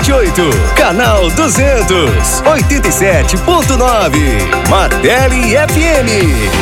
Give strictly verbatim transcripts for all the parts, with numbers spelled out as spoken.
sete oito. Canal duzentos, oitenta e sete ponto nove. Martelli F M.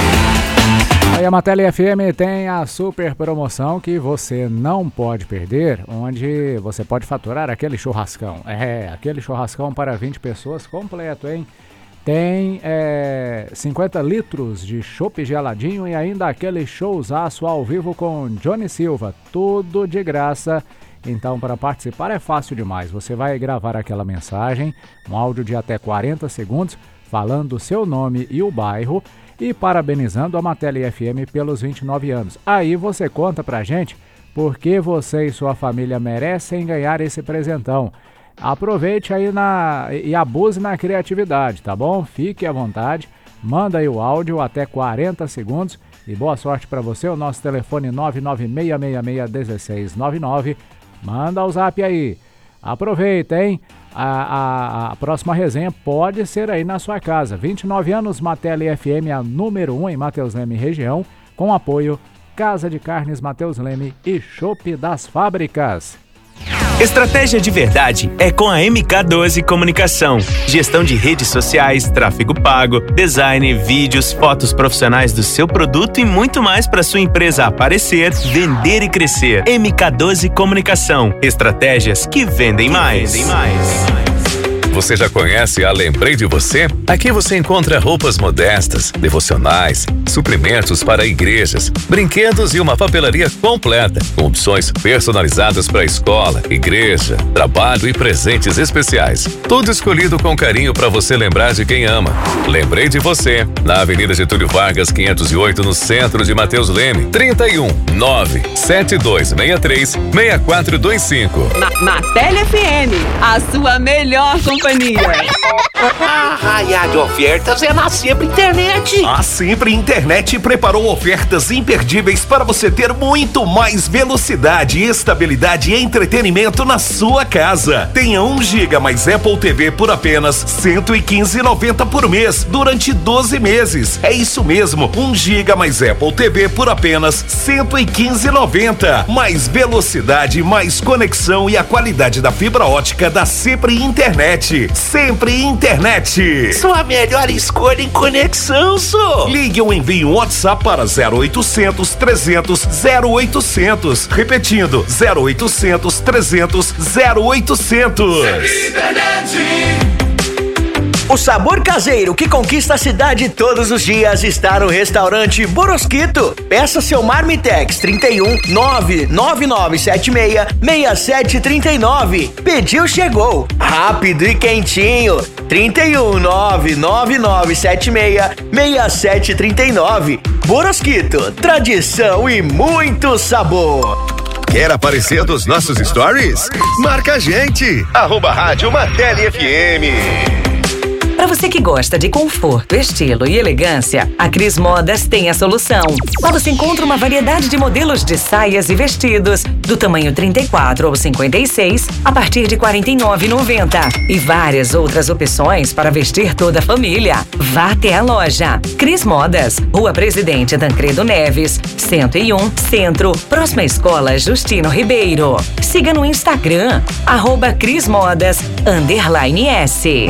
Aí a Martelli F M tem a super promoção que você não pode perder, onde você pode faturar aquele churrascão. É, aquele churrascão para vinte pessoas completo, hein? Tem é, cinquenta litros de chopp geladinho e ainda aquele showzaço ao vivo com Johnny Silva. Tudo de graça. Então, para participar é fácil demais. Você vai gravar aquela mensagem, um áudio de até quarenta segundos, falando o seu nome e o bairro e parabenizando a Martelli F M pelos vinte e nove anos. Aí você conta pra gente porque você e sua família merecem ganhar esse presentão. Aproveite aí na, e abuse na criatividade, tá bom? Fique à vontade, manda aí o áudio até quarenta segundos e boa sorte para você. O nosso telefone nove nove seis seis seis um seis nove nove. Manda o zap aí. Aproveita, hein? A, a, a próxima resenha pode ser aí na sua casa. vinte e nove anos, Martelli F M, a número um em Mateus Leme região, com apoio Casa de Carnes Mateus Leme e Chopp das Fábricas. Estratégia de verdade é com a M K doze Comunicação. Gestão de redes sociais, tráfego pago, design, vídeos, fotos profissionais do seu produto e muito mais para sua empresa aparecer, vender e crescer. M K doze Comunicação. Estratégias que vendem mais. Vendem mais. Você já conhece a Lembrei de Você? Aqui você encontra roupas modestas, devocionais, suprimentos para igrejas, brinquedos e uma papelaria completa, com opções personalizadas para escola, igreja, trabalho e presentes especiais. Tudo escolhido com carinho para você lembrar de quem ama. Lembrei de Você, na Avenida Getúlio Vargas, quinhentos e oito, no centro de Mateus Leme. trinta e um, nove, sete dois seis três, seis quatro dois cinco. Ma- Martelli F M, a sua melhor companhia. A raia de ofertas é na Sempre Internet. A Sempre Internet preparou ofertas imperdíveis para você ter muito mais velocidade, estabilidade e entretenimento na sua casa. Tenha um giga mais Apple T V por apenas cento e quinze reais e noventa centavos por mês durante doze meses. É isso mesmo, um giga mais Apple T V por apenas cento e quinze reais e noventa centavos. Mais velocidade, mais conexão e a qualidade da fibra ótica da Sempre Internet. Sempre Internet. Sua melhor escolha em conexão, só. Ligue ou envie um WhatsApp para zero oitocentos, trezentos, zero oitocentos. Repetindo, zero oitocentos, trezentos, zero oitocentos. Sempre Internet. O sabor caseiro que conquista a cidade todos os dias está no restaurante Borosquito. Peça seu Marmitex trinta e um, nove nove nove sete seis, seis sete três nove. Pediu, chegou. Rápido e quentinho. trinta e um, nove nove nove sete seis, seis sete três nove. Borosquito, tradição e muito sabor. Quer aparecer nos nossos stories? Marca a gente! Arroba Rádio Martelli F M. Para você que gosta de conforto, estilo e elegância, a Cris Modas tem a solução. Lá você encontra uma variedade de modelos de saias e vestidos, do tamanho trinta e quatro ou cinquenta e seis, a partir de quarenta e nove reais e noventa centavos. E várias outras opções para vestir toda a família. Vá até a loja. Cris Modas, Rua Presidente Tancredo Neves, cento e um, Centro, próxima Escola Justino Ribeiro. Siga no Instagram, arroba Cris Modas, underline S.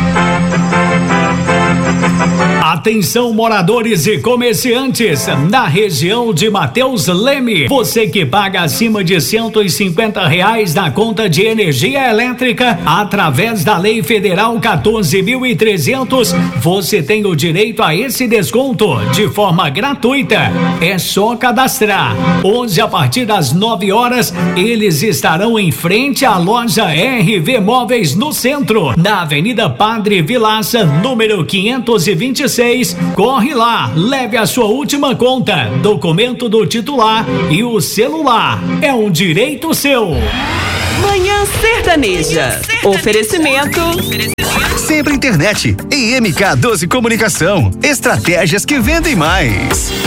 Atenção, moradores e comerciantes na região de Mateus Leme. Você que paga acima de cento e cinquenta reais na conta de energia elétrica através da Lei Federal quatorze mil e trezentos, você tem o direito a esse desconto de forma gratuita. É só cadastrar. Hoje, a partir das nove horas, eles estarão em frente à loja R V Móveis no centro, na Avenida Padre Vilaça, número quinhentos e vinte e seis. Corre lá, leve a sua última conta, documento do titular e o celular. É um direito seu. Manhã Sertaneja. Oferecimento. Sempre Internet e M K doze Comunicação. Estratégias que vendem mais.